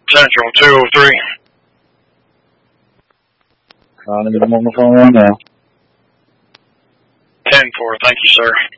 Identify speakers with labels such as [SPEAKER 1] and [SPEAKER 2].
[SPEAKER 1] Central 203.
[SPEAKER 2] I'm on the phone right now.
[SPEAKER 1] 10-4, thank you, sir.